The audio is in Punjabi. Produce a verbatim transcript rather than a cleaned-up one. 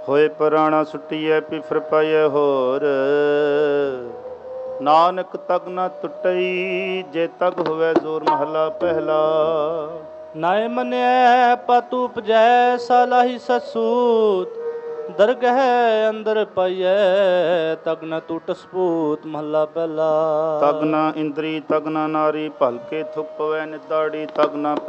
ਹੋਏ ਪੁਰਾਣਾ ਸੁੱਟੀਐ ਪਿਫਰ ਪਾਈਐ ਹੋਰ। ਨਾਨਕ ਤਗ ਨਾ ਟੁੱਟਈ ਜੇ ਤਗ ਹੋਵੇ ਜ਼ੋਰ। ਮਹਲਾ ਪਹਿਲਾ। ਨਾਏ ਮੰਨਿਐ ਪਤ ਉਪਜੈ ਸਾਲਾਹੀ ਸਸੂਤ। ਦਰਗਹਿ ਅੰਦਰ ਪਾਈਐ ਤਗ ਨ ਟੁੱਟ ਸਪੂਤ। ਮਹਲਾ ਪਹਿਲਾ। ਤਗ ਨਾ ਇੰਦਰੀ ਤਗ ਨਾ ਨਾਰੀ ਭਲਕੇ ਥੁਕ ਪਵੈ ਨਿਦਾੜੀ। ਤਗ ਨਾ